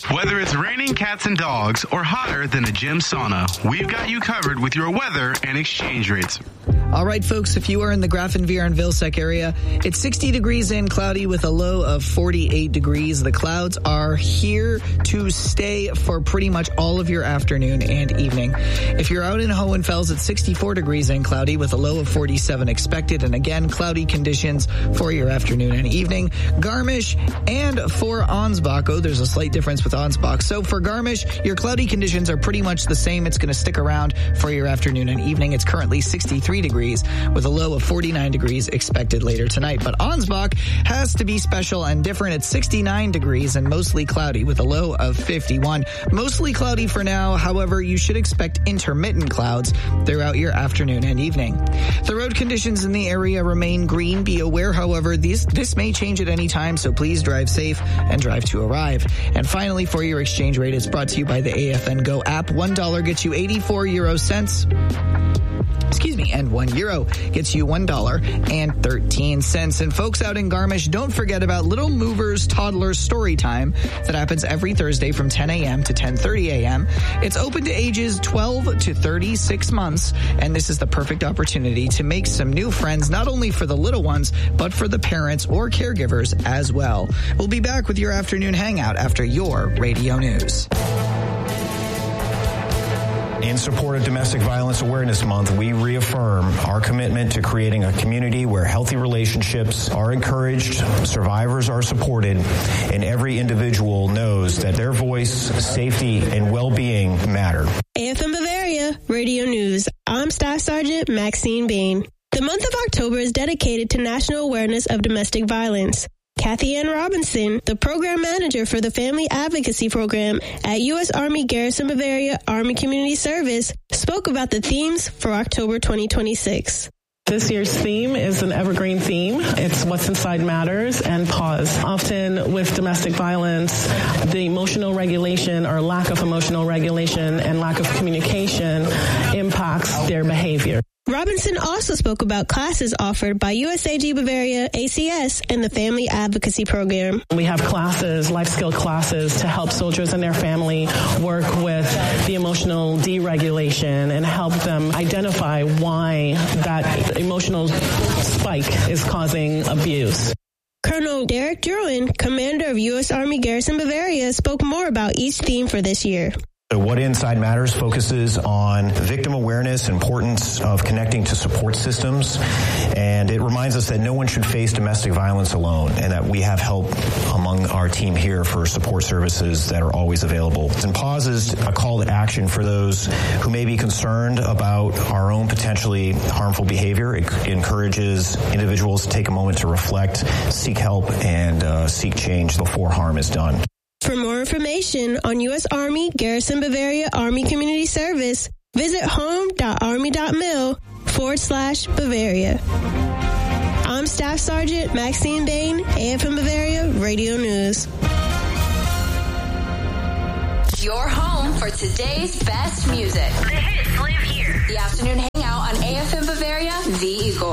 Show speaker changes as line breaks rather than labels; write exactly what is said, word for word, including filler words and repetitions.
Whether it's raining cats and dogs or hotter than a gym sauna, we've got you covered with your weather and exchange rates.
All right, folks, if you are in the Grafenwehr and Vilseck area, it's sixty degrees and cloudy with a low of forty-eight degrees. The clouds are here to stay for pretty much all of your afternoon and evening. If you're out in Hohenfels, it's sixty-four degrees and cloudy with a low of forty-seven expected. And again, cloudy conditions for your afternoon and evening. Garmisch and for Ansbach, oh, there's a slight difference with Ansbach. So for Garmisch, your cloudy conditions are pretty much the same. It's going to stick around for your afternoon and evening. It's currently sixty-three degrees with a low of forty-nine degrees expected later tonight. But Ansbach has to be special and different. It's sixty-nine degrees and mostly cloudy with a low of fifty-one. Mostly cloudy for now. However, you should expect intermittent clouds throughout your afternoon and evening. The road conditions in the area remain green. Be aware, however, these, this may change at any time, so please drive safe and drive to arrive. And finally, for your exchange rate, it's brought to you by the A F N Go app. One dollar gets you eighty-four euro cents. Excuse me, and one euro gets you one dollar and thirteen cents. And folks out in Garmisch, don't forget about Little Movers Toddlers Story Time that happens every Thursday from ten a.m. to ten thirty a.m. It's open to ages twelve to thirty-six months, and this is the perfect opportunity to make some new friends, not only for the little ones, but for the parents or caregivers as well. We'll be back with your afternoon hangout after your radio news.
In support of Domestic Violence Awareness Month, we reaffirm our commitment to creating a community where healthy relationships are encouraged, survivors are supported, and every individual knows that their voice, safety, and well-being matter.
A F M Bavaria Radio News. I'm Staff Sergeant Maxine Bain. The month of October is dedicated to national awareness of domestic violence. Kathy Ann Robinson, the program manager for the Family Advocacy Program at U S Army Garrison Bavaria Army Community Service, spoke about the themes for October twenty twenty-six.
This year's theme is an evergreen theme. It's what's inside matters and pause. Often with domestic violence, the emotional regulation or lack of emotional regulation and lack of communication impacts their behavior.
Robinson also spoke about classes offered by U S A G Bavaria A C S and the Family Advocacy Program.
We have classes, life skill classes, to help soldiers and their family work with the emotional deregulation and help them identify why that emotional spike is causing abuse.
Colonel Derek Druin, commander of U S Army Garrison Bavaria, spoke more about each theme for this year.
So What Inside Matters focuses on victim awareness, importance of connecting to support systems, and it reminds us that no one should face domestic violence alone and that we have help among our team here for support services that are always available. And Pause is a call to action for those who may be concerned about our own potentially harmful behavior. It encourages individuals to take a moment to reflect, seek help, and uh, seek change before harm is done.
For more information on U S Army Garrison Bavaria Army Community Service, visit home.army.mil forward slash Bavaria. I'm Staff Sergeant Maxine Bain, A F M Bavaria Radio News.
Your home for today's best music.
The hits live here.
The afternoon hangout on A F M Bavaria, The Eagle.